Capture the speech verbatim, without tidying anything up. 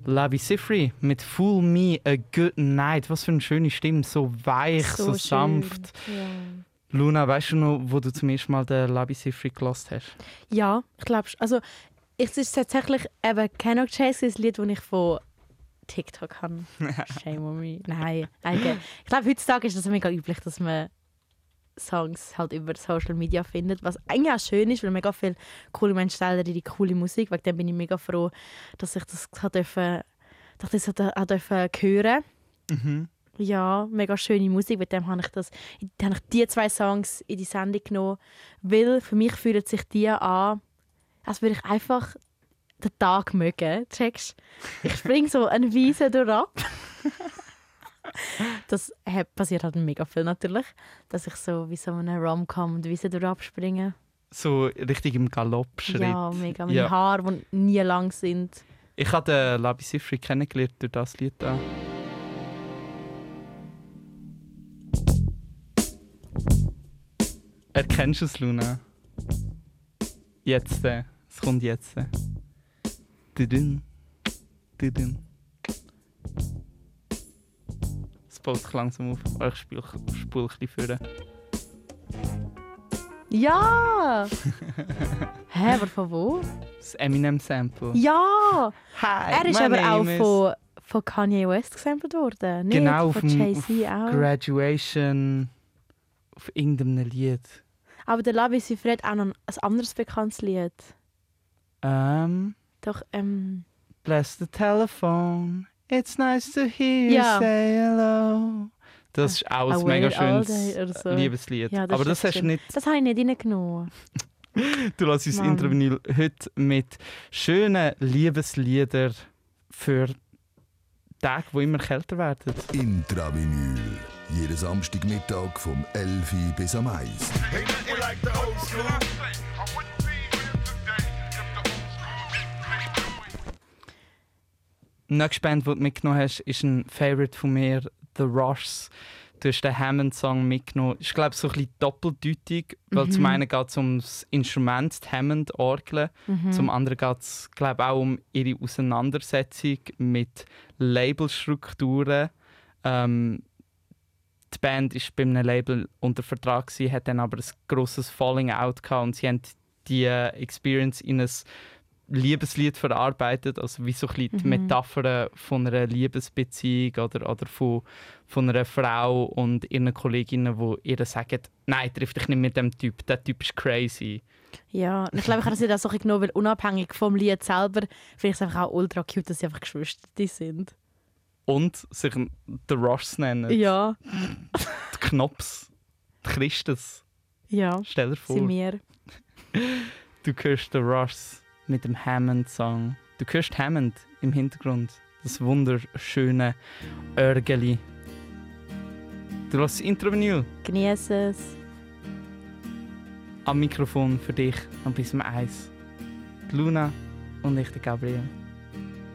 Labi Siffrey mit Fool Me a Good Night. Was für eine schöne Stimme, so weich, so, so sanft. Ja. Luna, weißt du noch, wo du zum ersten Mal den Labi Siffrey gehört hast? Ja, ich glaube also es ist tatsächlich eben Cano Chase, das Lied, das ich von TikTok habe. Shame on me. Nein, eigentlich. Ich glaube, heutzutage ist es mega üblich, dass man Songs halt über Social Media findet, was eigentlich auch schön ist, weil mega viele coole Menschen stellen ihre coole Musik. Wegen dem bin ich mega froh, dass ich das hat dürfen, dass ich das hat dürfen hören. Mhm. Ja, mega schöne Musik. Mit dem habe ich, das, habe ich die zwei Songs in die Sendung genommen, weil für mich fühlen sich die an, als würde ich einfach den Tag mögen. Checkst? Ich springe so eine Wiese durch. Das passiert halt mega viel natürlich, dass ich so wie so eine Rom-Com die Wiese durch abspringe. So richtig im Galoppschritt. Ja, mega. Meine ja. Haare, die nie lang sind. Ich habe den Labi Siffrey kennengelernt durch das Lied da. Erkennst du es, Luna? Jetzt, äh, es kommt jetzt. Äh. Dudun. Dudun. Es baut langsam auf. Ich spule spul ein bisschen vor. Ja! Hä, aber von wo? Das Eminem-Sample. Ja! Hi, er ist my aber auch name von, von Kanye West gesampelt worden. Nicht? Genau, von Jay-Z auch. Graduation, auf irgendeinem Lied. Aber der Labi Siffrey hat auch noch ein anderes bekanntes Lied. Ähm... Doch, ähm... Bless the telephone, it's nice to hear you ja. say hello. Das ist auch ein mega schönes so. Liebeslied. Ja, das aber das hast du nicht... Das habe ich nicht reingenommen. Du lässt uns Intravinyl heute mit schönen Liebesliedern für Tage, die immer kälter werden. Intravinyl. Jeden Samstagmittag vom elf Uhr bis am eins. Die nächste Band, die du mitgenommen hast, ist ein Favorite von mir, The Rushs. Du hast den Hammond-Song mitgenommen. Ich glaube, so ein bisschen doppeldeutig, weil Mhm. zum einen geht es um das Instrument, die Hammond-Orgel. Mhm. Zum anderen geht es, glaube ich, auch um ihre Auseinandersetzung mit Labelstrukturen. Ähm, die Band war bei einem Label unter Vertrag, gewesen, hat dann aber ein grosses Falling Out gehabt und sie haben die Experience in ein Liebeslied verarbeitet, also wie so ein bisschen die Mhm. Metapher von einer Liebesbeziehung oder, oder von, von einer Frau und ihren Kolleginnen, die ihr sagen, nein, triff dich nicht mit dem Typ, der Typ ist crazy. Ja, und ich glaube, ich habe das nicht auch so genommen, weil unabhängig vom Lied selber finde ich es einfach auch ultra cute, dass sie einfach Geschwister sind. Und sich The Rushs nennen. Ja. Die Knops, die Christus. Ja, Stell dir vor. sind wir. Du hörst The Rushs mit dem Hammond-Song. Du hörst Hammond im Hintergrund. Das wunderschöne Örgeli. Du lässt das Intro-Vinyl. Genieße es. Am Mikrofon für dich und bis zum Eis. Die Luna und ich, der Gabriel.